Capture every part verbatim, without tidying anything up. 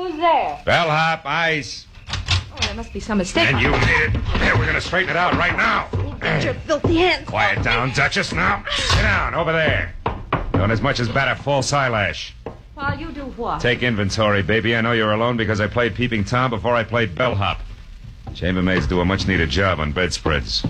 Who's there? Bellhop, ice. Oh, there must be some mistake. And you need it. There, we're going to straighten it out right now. Get your filthy hands. Quiet down, Duchess, now. Sit down, over there. Don't as much as bat a false eyelash. While you do what? Take inventory, baby. I know you're alone because I played Peeping Tom before I played Bellhop. Chambermaids do a much-needed job on bedspreads.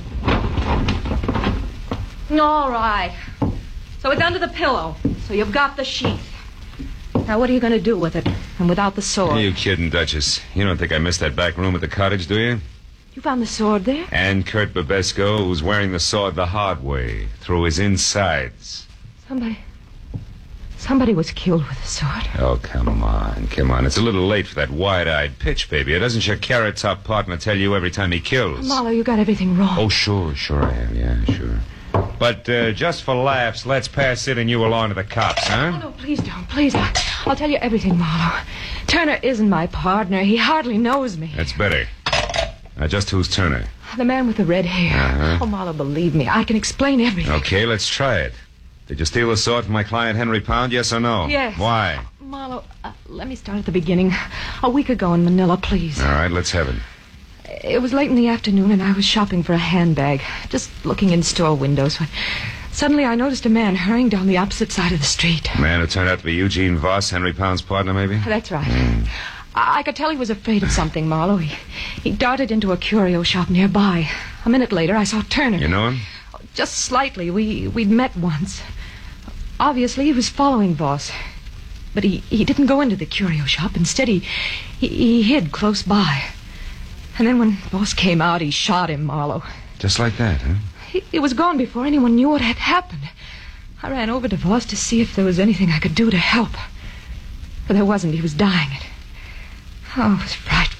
All right. So it's under the pillow. So you've got the sheath. Now, what are you going to do with it? And without the sword? Are you kidding, Duchess? You don't think I missed that back room at the cottage, do you? You found the sword there? And Kurt Babesco, who's wearing the sword the hard way, through his insides. Somebody... Somebody was killed with a sword. Oh, come on, come on. It's a little late for that wide-eyed pitch, baby. Doesn't your carrot-top partner tell you every time he kills? Marlowe, you got everything wrong. Oh, sure, sure I have, yeah, sure. But uh, just for laughs, let's pass it and you along to the cops, huh? Oh, no, please don't. Please, I, I'll tell you everything, Marlowe. Turner isn't my partner. He hardly knows me. That's better. Now, just who's Turner? The man with the red hair. Uh-huh. Oh, Marlowe, believe me. I can explain everything. Okay, let's try it. Did you steal the sword from my client, Henry Pound, yes or no? Yes. Why? Marlowe, uh, let me start at the beginning. A week ago in Manila, please. All right, let's have it. It was late in the afternoon, and I was shopping for a handbag, just looking in store windows, when suddenly I noticed a man hurrying down the opposite side of the street. Man who turned out to be Eugene Voss, Henry Pound's partner, maybe? That's right. Mm. I-, I could tell he was afraid of something, Marlowe. He, he darted into a curio shop nearby. A minute later, I saw Turner. You know him? Just slightly. We, we'd met once. Obviously, he was following Voss. But he, he didn't go into the curio shop. Instead, he, he, he hid close by. And then when Voss came out, he shot him, Marlowe. Just like that, huh? He, he was gone before anyone knew what had happened. I ran over to Voss to see if there was anything I could do to help. But there wasn't. He was dying. It, oh, it was frightful.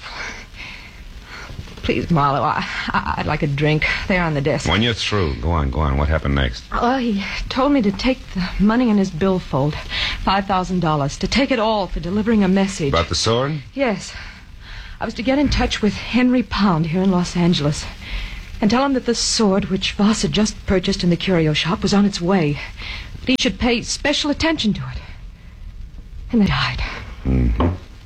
Please, Marlowe, I, I, I'd like a drink. They're on the desk. When you're through, go on, go on. What happened next? Well, he told me to take the money in his billfold, five thousand dollars, to take it all for delivering a message. About the sword? Yes. I was to get in touch with Henry Pound here in Los Angeles and tell him that the sword which Voss had just purchased in the curio shop was on its way. But he should pay special attention to it. And they died. Mm-hmm.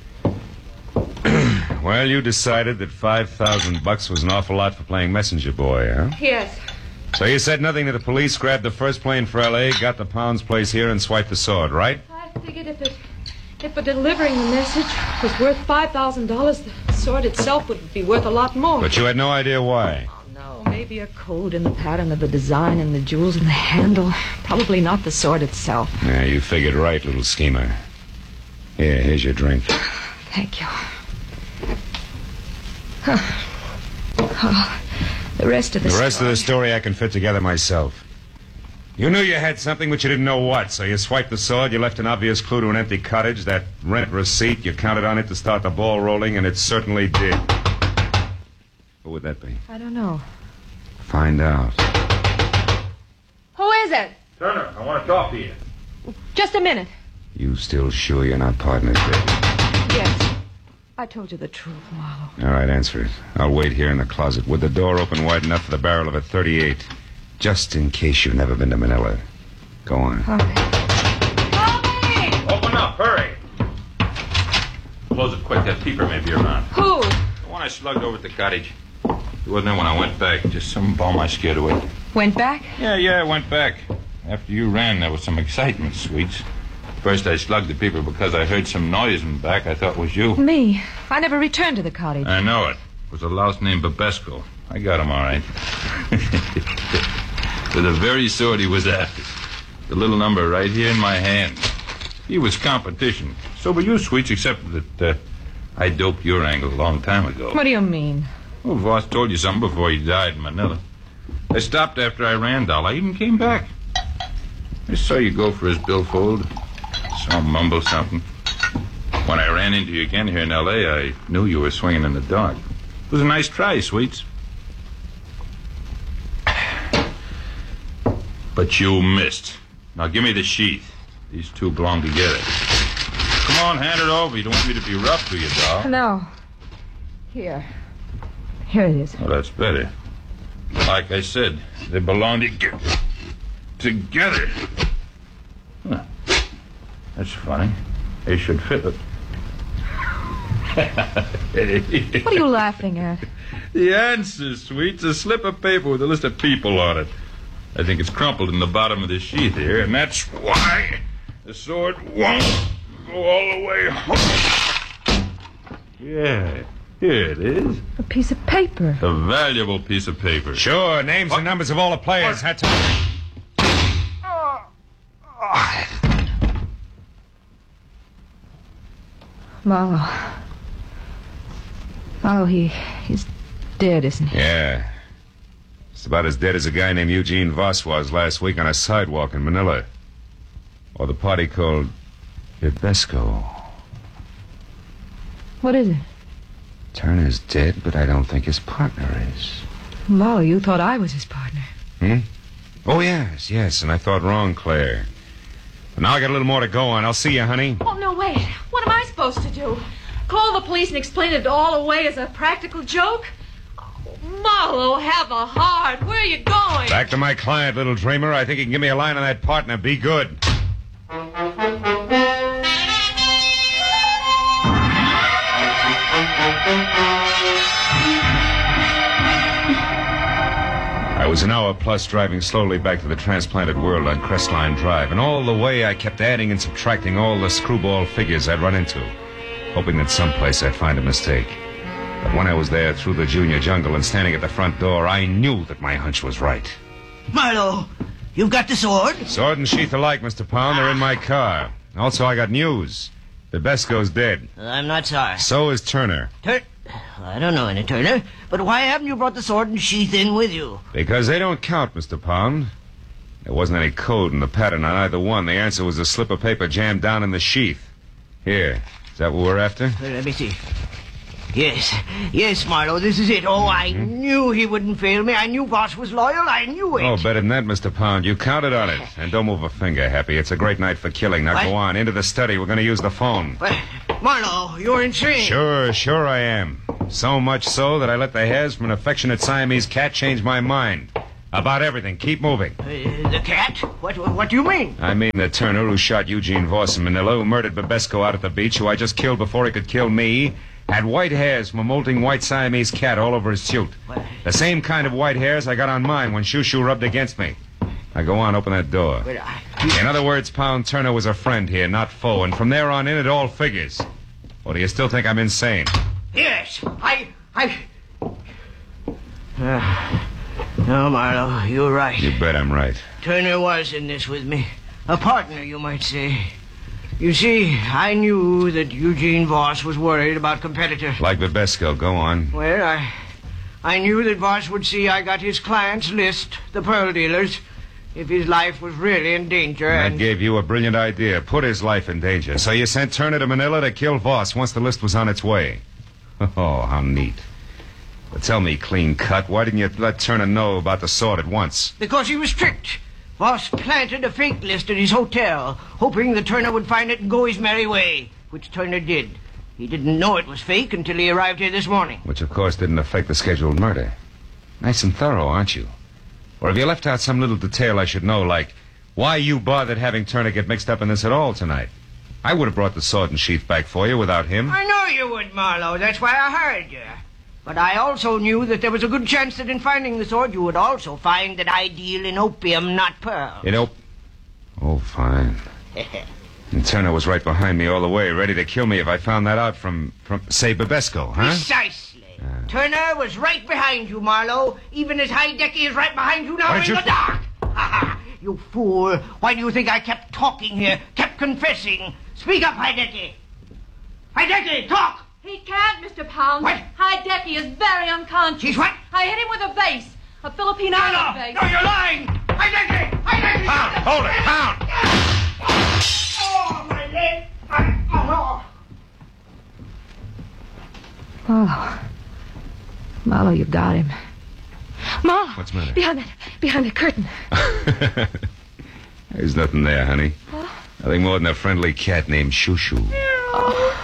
Well, you decided that five thousand bucks was an awful lot for playing messenger boy, huh? Yes. So you said nothing to the police, grabbed the first plane for L A, got the Pound's place here, and swiped the sword, right? I figured if it, if for delivering the message was worth five thousand dollars, the sword itself would be worth a lot more. But you had no idea why. Oh, no. Maybe a code in the pattern of the design and the jewels in the handle. Probably not the sword itself. Yeah, you figured right, little schemer. Here, here's your drink. Thank you. Oh, the rest of the The rest story. of the story I can fit together myself. You knew you had something, but you didn't know what, so you swiped the sword, you left an obvious clue to an empty cottage, that rent receipt, you counted on it to start the ball rolling, and it certainly did. Who would that be? I don't know. Find out. Who is it? Turner, I want to talk to you. Just a minute. You still sure you're not partners, baby? Yes. I told you the truth, Marlowe. All right, answer it. I'll wait here in the closet with the door open wide enough for the barrel of a thirty-eight. Just in case you've never been to Manila. Go on. Okay. Help me! Open up, hurry. Close it quick, that peeper may be around. Who? The one I slugged over at the cottage. He wasn't there when I went back. Just some bum I scared away. Went back? Yeah, yeah, I went back. After you ran, there was some excitement, Sweets. First, I slugged the peeper because I heard some noise in the back. I thought it was you. Me? I never returned to the cottage. I know it. It was a louse named Babesco. I got him all right. For the very sword he was after. The little number right here in my hand. He was competition. So were you, Sweets, except that uh, I doped your angle a long time ago. What do you mean? Well, Voss told you something before he died in Manila. I stopped after I ran, doll. I even came back. I saw you go for his billfold. Saw him mumble something. When I ran into you again here in L A, I knew you were swinging in the dark. It was a nice try, Sweets. But you missed. Now give me the sheath. These two belong together. Come on, hand it over. You don't want me to be rough, do you, doll? No. Here. Here it is. Oh, that's better. Like I said, they belong together. Together. Huh. That's funny. They should fit it. What are you laughing at? The answer, sweet's a slip of paper with a list of people on it. I think it's crumpled in the bottom of the sheath here, and that's why the sword won't go all the way home. Yeah, here it is. A piece of paper. A valuable piece of paper. Sure, names and numbers of all the players. Had to... Marlowe. Marlowe, he, he's dead, isn't he? Yeah. Just about as dead as a guy named Eugene Voss was last week on a sidewalk in Manila. Or the party called Bibesco. What is it? Turner's dead, but I don't think his partner is. Marlowe, you thought I was his partner. Hmm? Oh, yes, yes, and I thought wrong, Claire. But now I got a little more to go on. I'll see you, honey. Oh, no, wait. What am I supposed to do? Call the police and explain it all away as a practical joke? Oh, Marlowe, have a heart. Where are you going? Back to my client, little dreamer. I think he can give me a line on that partner. Be good. I was an hour plus driving slowly back to the transplanted world on Crestline Drive, and all the way I kept adding and subtracting all the screwball figures I'd run into, hoping that someplace I'd find a mistake. But when I was there through the junior jungle and standing at the front door, I knew that my hunch was right. Marlowe, you've got the sword? Sword and sheath alike, Mister Pound. They're in my car. Also, I got news. Bibesco's dead. I'm not sorry. So is Turner. Tur- I don't know any Turner, but why haven't you brought the sword and sheath in with you? Because they don't count, Mister Pound. There wasn't any code in the pattern on either one. The answer was a slip of paper jammed down in the sheath. Here. Is that what we're after? Uh, let me see. Yes, yes, Marlowe, this is it. Oh, I Mm-hmm. knew he wouldn't fail me. I knew Boss was loyal. I knew it. Oh, better than that, Mister Pound. You counted on it. And don't move a finger, Happy. It's a great night for killing. Now What? go on. Into the study. We're going to use the phone. But, Marlowe, you're insane. Sure, sure I am. So much so that I let the hairs from an affectionate Siamese cat change my mind. About everything. Keep moving. Uh, the cat? What, what, what do you mean? I mean the Turner who shot Eugene Voss in Manila, who murdered Bibesco out at the beach, who I just killed before he could kill me, had white hairs from a molting white Siamese cat all over his suit. What? The same kind of white hairs I got on mine when Shoo Shoo rubbed against me. Now go on, open that door. But I... In other words, Pound, Turner was a friend here, not foe, and from there on in it all figures. Or do you still think I'm insane? Yes, I... I... Uh, no, Marlowe, you're right. You bet I'm right. Turner was in this with me. A partner, you might say. You see, I knew that Eugene Voss was worried about competitor. Like Bibesco, go on. Well, I... I knew that Voss would see I got his client's list, the pearl dealers, if his life was really in danger, That and... gave you a brilliant idea. Put his life in danger. So you sent Turner to Manila to kill Voss once the list was on its way. Oh, how neat. But tell me, clean cut, why didn't you let Turner know about the sword at once? Because he was tricked. Voss planted a fake list at his hotel, hoping that Turner would find it and go his merry way, which Turner did. He didn't know it was fake until he arrived here this morning. Which, of course, didn't affect the scheduled murder. Nice and thorough, aren't you? Or have you left out some little detail I should know, like why you bothered having Turner get mixed up in this at all tonight? I would have brought the sword and sheath back for you without him. I know you would, Marlowe. That's why I hired you. But I also knew that there was a good chance that in finding the sword, you would also find that I deal in opium, not pearl. You know... Oh, fine. And Turner was right behind me all the way, ready to kill me if I found that out from, from say, Bibesco, huh? Precisely. Turner was right behind you, Marlowe, even as Heidecky is right behind you now Why in did you- the dark. You fool. Why do you think I kept talking here, kept confessing? Speak up, Heidecky. Heidecky, talk! He can't, Mister Pound. What? Heidecky is very unconscious. She's what? I hit him with a vase. A Philippine No, no, island vase. no, you're lying! Heidecky! Heidecky! Pound, hold it, Pound! Oh, my leg! I, oh, no. Marlowe. Marlowe, you got him. Marlowe. What's the matter? Behind that, behind the curtain. There's nothing there, honey. Nothing more than a friendly cat named Shoo Shoo. Oh.